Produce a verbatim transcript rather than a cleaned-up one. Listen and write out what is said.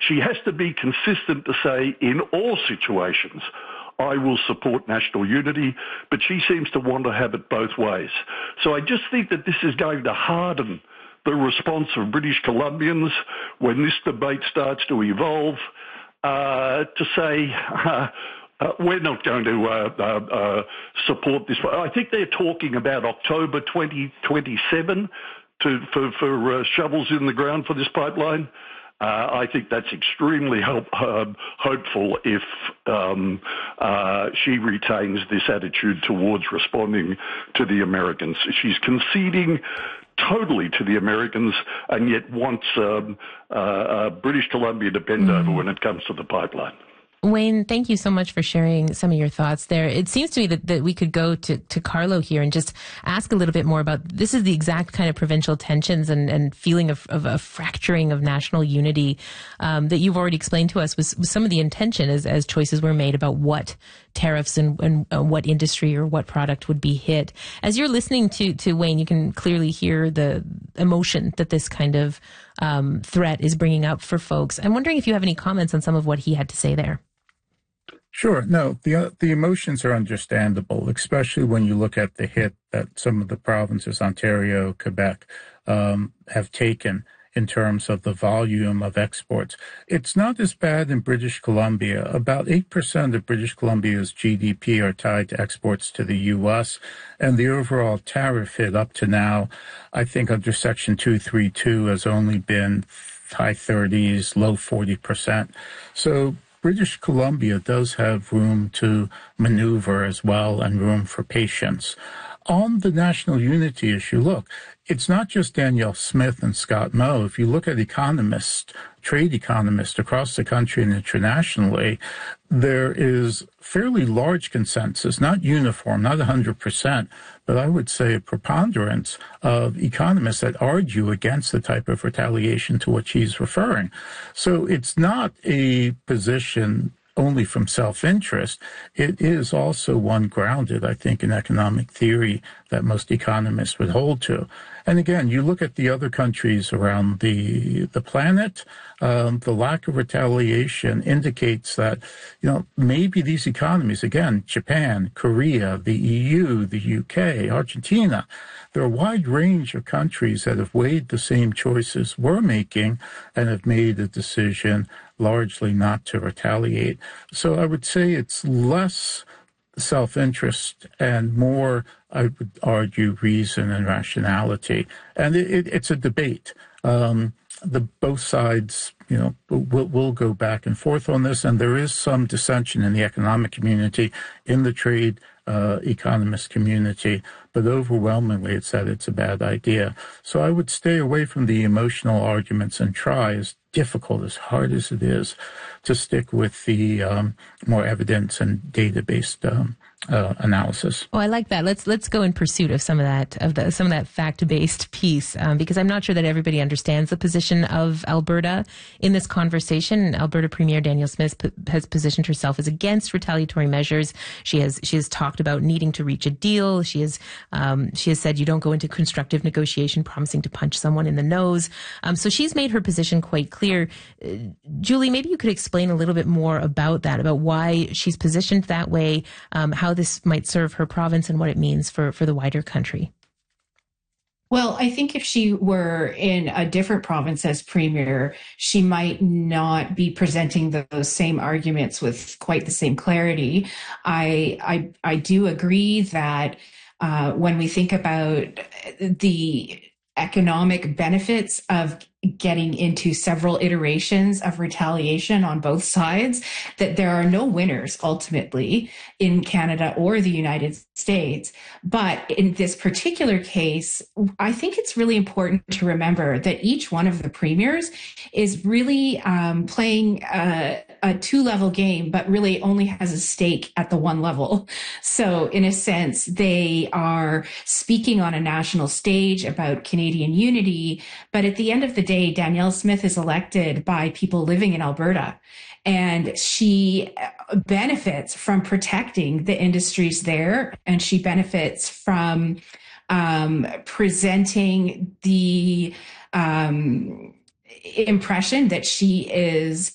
She has to be consistent to say in all situations, I will support national unity, but she seems to want to have it both ways. So I just think that this is going to harden the response of British Columbians when this debate starts to evolve uh, to say, uh, uh, we're not going to uh, uh, uh, support this. I think they're talking about October twenty twenty-seven to, for, for uh, shovels in the ground for this pipeline. Uh, I think that's extremely help, uh, hopeful if um, uh, she retains this attitude towards responding to the Americans. She's conceding totally to the Americans and yet wants um, uh, uh, British Columbia to bend mm. over when it comes to the pipeline. Wayne, thank you so much for sharing some of your thoughts there. It seems to me that, that we could go to, to Carlo here and just ask a little bit more about, this is the exact kind of provincial tensions and, and feeling of, of a fracturing of national unity um, that you've already explained to us was, was some of the intention as, as choices were made about what tariffs and, and uh, what industry or what product would be hit. As you're listening to, to Wayne, you can clearly hear the emotion that this kind of um, threat is bringing up for folks. I'm wondering if you have any comments on some of what he had to say there. Sure. No, the uh, the emotions are understandable, especially when you look at the hit that some of the provinces, Ontario, Quebec, um, have taken in terms of the volume of exports. It's not as bad in British Columbia. About eight percent of British Columbia's G D P are tied to exports to the U S, and the overall tariff hit up to now, I think under Section two thirty-two has only been high thirties, low forty percent. So British Columbia does have room to maneuver as well and room for patience. On the national unity issue, look, it's not just Danielle Smith and Scott Moe. If you look at economists, trade economists across the country and internationally, there is fairly large consensus, not uniform, not one hundred percent, but I would say a preponderance of economists that argue against the type of retaliation to which he's referring. So it's not a position only from self-interest. It is also one grounded, I think, in economic theory that most economists would hold to. And again, you look at the other countries around the the planet, um, the lack of retaliation indicates that, you know, maybe these economies, again, Japan, Korea, the E U, the U K, Argentina, there are a wide range of countries that have weighed the same choices we're making and have made a decision largely not to retaliate. So I would say it's less self-interest and more, I would argue, reason and rationality. And it, it, it's a debate. Um, the both sides, you know, will will go back and forth on this, and there is some dissension in the economic community, in the trade uh, economist community, but overwhelmingly it's that it's a bad idea. So I would stay away from the emotional arguments and try, as difficult, as hard as it is, to stick with the um, more evidence and data-based um, uh, analysis. Oh, I like that. Let's let's go in pursuit of some of that of the some of that fact-based piece, um, because I'm not sure that everybody understands the position of Alberta in this conversation. Alberta Premier Danielle Smith p- has positioned herself as against retaliatory measures. She has she has talked about needing to reach a deal. She has um, she has said you don't go into constructive negotiation promising to punch someone in the nose. Um, so she's made her position quite clear. Uh, Julie, maybe you could explain a little bit more about that, about why she's positioned that way, um, how this might serve her province and what it means for, for the wider country. Well, I think if she were in a different province as premier, she might not be presenting those same arguments with quite the same clarity. I I, I do agree that uh, when we think about the economic benefits of getting into several iterations of retaliation on both sides, that there are no winners ultimately in Canada or the United States. But in this particular case, I think it's really important to remember that each one of the premiers is really um, playing a, a two-level game, but really only has a stake at the one level. So in a sense, they are speaking on a national stage about Canadian unity, but at the end of the day, Danielle Smith is elected by people living in Alberta, and she benefits from protecting the industries there, and she benefits from um, presenting the um, impression that she is